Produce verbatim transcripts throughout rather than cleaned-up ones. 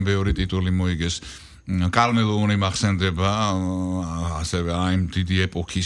ბევრი ტიტული მოიგეს. Carmelo-ი მახსენდება, ასევე აიმ დიდი ეპოქის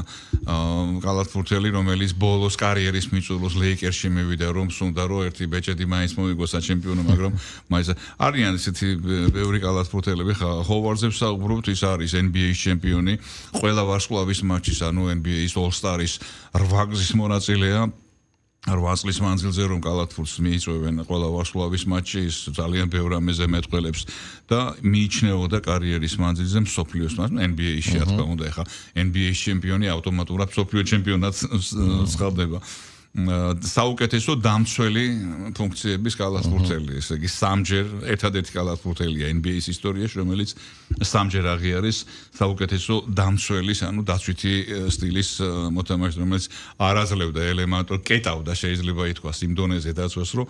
კალათბურთელი, რომელიც ბოლოს კარიერის მიწურულს ლეიკერსში მივიდა, რომ სუნდა რომ ერთი ბეჭედი მაინც მოიგოს საჩემპიონო, მაგრამ მაინც არიან ისეთი ბევრი კალათბურთელები, ჰოვარდზე ვსაუბრობთ, ის არის N B A-ის ჩემპიონი, ყველა ვარსკვლავის მატჩის, ანუ N B A-ის All-Star-ის რვა გზის მონაწილეა. რვა წლის მანძილზე რომ კალათბურთს მიიწვევენ ყველა ვარსკვლავის მატჩი, ის ძალიან ბევრ ამაზე მეტყველებს და მიიჩნეოდა კარიერის მანძილზე მსოფლიოს მატჩს, N B A-ში რა თქმა უნდა, ეხა N B A-ის ჩემპიონი ავტომატურად მსოფლიო ჩემპიონატს ცხადდება. საუკეთესო დამცველი ფუნქციების კალათბურთელი, ესე იგი სამჯერ ერთადერთი კალათბურთელია N B A-ის ისტორიაში, რომელიც სამჯერ აღიარეს საუკეთესო დამცველის, ანუ დაცვითი სტილის მოთამაშე, რომელიც არ აძლევდა ელემენტურ, კეტავდა შეიძლება ითქვას იმ დონეზე დაცვას, რომ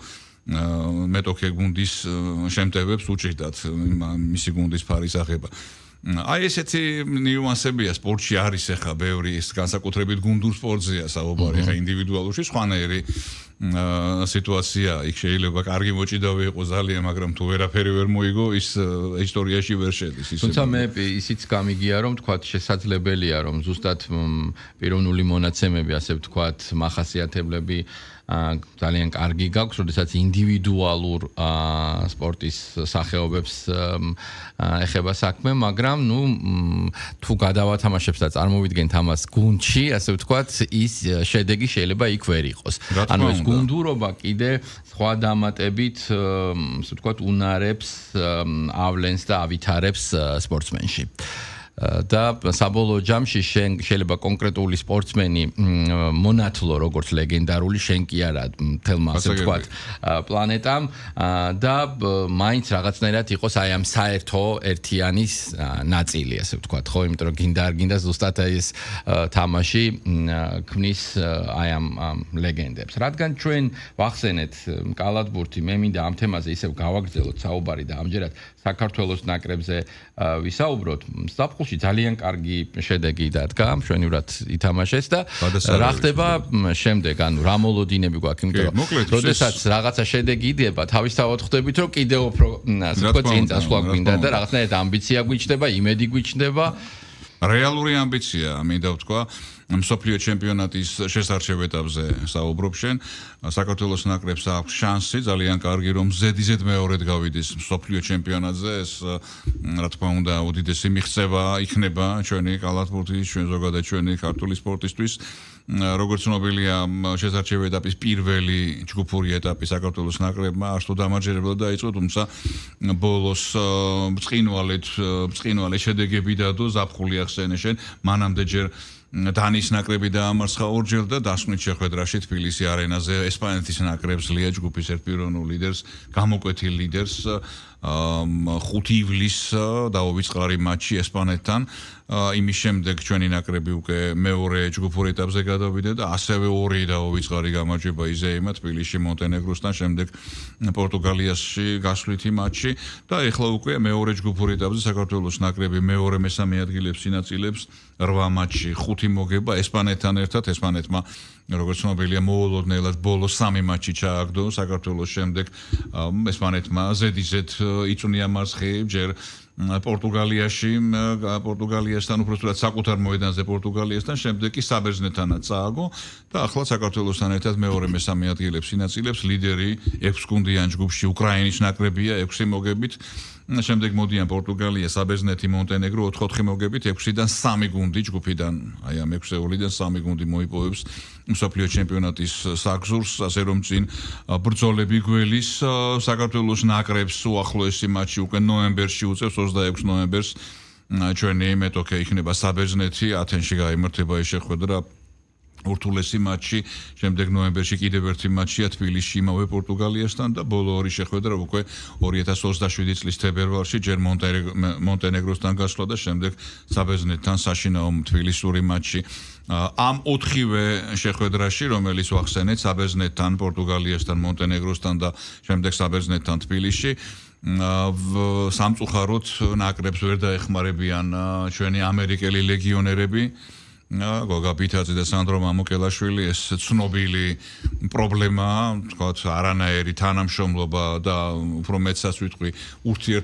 მეტოქე გუნდის შემტევებს უჭირდათ მისი გუნდის ფარის აღება. აი ესეთი ნიუანსებია სპორტში არის ახლა ბევრი, ეს განსაკუთრებით გუნდურ სპორტზეა საუბარი, ახლა ინდივიდუალურში სხვანაირი სიტუაცია, იქ შეიძლება კარგი მოჭიდავი იყოს ძალიან, მაგრამ თუ ვერაფერი ვერ მოიგო, ის ისტორიაში ვერ შედის. თუმცა მე ისიც გამიგია, რომ თქვათ შესაძლებელია, რომ ზუსტად პიროვნული მონაცემები, ასე ვთქვათ, მახასიათებლები ძალიან კარგი გაქვს, როდესაც ინდივიდუალურ სპორტის სახეობებს ეხება საქმე, მაგრამ ნუ თუ გადავათამაშებთ და წარმოვიდგენთ ამას გუნდში, ასე ვთქვათ, ის შედეგი შეიძლება იქ ვერ იყოს. ანუ ეს გუნდურობა კიდე სხვა დამატებით, ასე ვთქვათ, უნარებს ავლენს და ავითარებს სპორტსმენში. და საბოლოო ჯამში შენ შეიძლება კონკრეტული სპორტსმენი მონათლო როგორც ლეგენდარული შენ კი არა თელმა ასე ვთქვათ პლანეტამ და მაინც რაღაცნაირად იყოს აი ამ საერთო ერთიანის ნაწილი ასე ვთქვათ ხო იმიტომ რომ გინდა არ გინდა ზუსტად ეს თამაში ქმნის აი ამ ლეგენდებს რადგან ჩვენ ვახსენეთ კალათბურთი მე მინდა ამ თემაზე ისევ გავაგრძელოთ საუბარი და ამჯერად საქართველოს ნაკრებზე ვისაუბროთ საფხულში ძალიან კარგი შედეგი დადგა მშვენივრად ითამაშეს და რა ხდება შემდეგ ანუ რა მოლოდინები გვაქვს იმიტომ რომ როდესაც რაღაცა შედეგი იდება თავისთავად ხვდებით რომ კიდევ უფრო ასე ვთქვათ წინ წასვლა გვინდა და რაღაცნაირად ამბიცია გვიჩნდება იმედი გვიჩნდება რეალური ამბიცია მინდა ვთქვა მსოფლიო ჩემპიონატის შესარჩევ ეტაპზე საუბრობ შენ საქართველოს ნაკრებს აქვს შანსი ძალიან კარგი რომ ზედიზედ მეორედ გავიდეს მსოფლიო ჩემპიონატზე ეს რა თქმა უნდა უდიდესი მიღწევა იქნება ჩვენი კალათბურთის ჩვენ ზოგადად ჩვენი ქართული სპორტისთვის როგორც ცნობილია შესარჩევ ეტაპის პირველი ჯგუფური ეტაპი საქართველოს ნაკრებმა არც თუ დამაჯერებლად დაიწყო თუმცა ბოლოს ბრწყინვალედ ბრწყინვალე შედეგები დადო ზაფხული ახსენე შენ მანამდე ჯერ დანის ნაკრები დაამარცხა ორჯერ და დასმით შეხვედრაში თბილისი არენაზე ესპანეთის ნაკრებს ლია ჯგუფის ერთპიროვნულ ლიდერს გამოკვეთილ ლიდერს ხუთი ივლისს დაუვიწყარი მატჩი ესპანეთთან იმის შემდეგ ჩვენი ნაკრები უკვე მეორე ჯგუფურ ეტაპზე გადავიდა და ასევე ორი დაუვიწყარი გამარჯვება იზეიმა თბილისში მონტენეგროსთან შემდეგ პორტუგალიაში გასვლითი მატჩი და ეხლა უკვე მეორე ჯგუფურ ეტაპზე საქართველოს ნაკრები მეორე მესამე ადგილებს ინაწილებს რვა მატჩი ხუთი მოგება ესპანეთთან ერთად ესპანეთმა როგორც ცნობილია მოულოდნელად ბოლოს სამი მატჩი ჩააგდო საქართველოს შემდეგ ესპანეთმა ზედიზედ იწვნია მარცხი ჯერ პორტუგალიაში პორტუგალიასთან უბრალოდ საკუთარ მოედანზე პორტუგალიასთან შემდეგ კი საბერძნეთთანაც წააგო და ახლა საქართველოსთან ერთად მეორე მესამე ადგილებს ინაწილებს ლიდერი ექვს გუნდიან ჯგუფში უკრაინის ნაკრებია ექვსი მოგებით შემდეგ მოდიან პორტუგალია, საბერძნეთი, მონტენეგრო ოთხ ოთხი მოგებით ექვსიდან სამი გუნდი ჯგუფიდან აი ამ ექვსეულიდან სამი გუნდი მოიპოვებს მსოფლიო ჩემპიონატის საგზურს, ასე რომ წინ ბრძოლები გველის საქართველოს ნაკრებს უახლოესი მატჩი უკვე ნოემბერში უწევს ოცდაექვსი ნოემბერს ჩვენი მეტოქე იქნება საბერძნეთი ათენში გაიმართება ეს შეხვედრა ურთულესი მატჩი, შემდეგ ნოემბერში კიდევ ერთი მატჩია თბილისში იმავე პორტუგალიასთან და ბოლო ორი შეხვედრა უკვე ორი ათას ოცდაშვიდი წლის თებერვალში ჯერ მონტენეგროსთან გასვლა და შემდეგ საბერძნეთთან საშინაო თბილისური მატჩი. ამ ოთხივე შეხვედრაში, რომელიც ვახსენეთ, საბერძნეთთან, პორტუგალიასთან, მონტენეგროსთან და შემდეგ საბერძნეთთან თბილისში სამწუხაროდ ნაკრებს ვერ დაეხმარებიან ჩვენი ამერიკელი ლეგიონერები გოგა ბითაძე და სანდრო მამუკელაშვილი ეს ცნობილი პრობლემაა, თქვათ, არანაირი თანამშრომლობა და უფრო მეტსაც ვიტყვი ურთიერთ